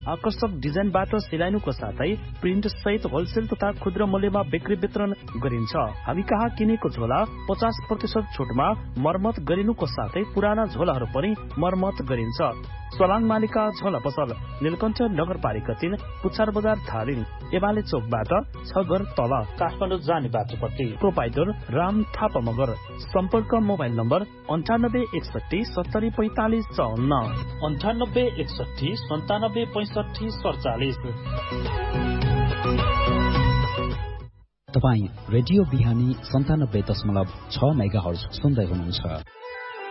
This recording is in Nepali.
आकर्षक डिजाइनबाट सिलाइनुको साथै प्रिन्ट सहित होलसेल तथा खुद्रा मूल्यमा बिक्री वितरण गरिन्छ। हामी कहाँ किनेको झोला 50% छुटमा मर्मत गरिनुको साथै पुराना झोलाहरू पनि मर्मत गरिन्छ। सलाङ मालिका झोला पसल नीलकण्ठ नगरपालिका 3 पुछार बजार धादिङ एमाले चौकबाट 6 घर तल काठमाडौँ जाने बाटोपट्टि। प्रोपाइटर राम थापा मगर। सम्पर्क मोबाइल नम्बर 9861 70 45 54 9861 97 65 47। तपाईँ रेडियो बिहानी 97.6 मेगाहर्ज सुन्दै हुनुहुन्छ।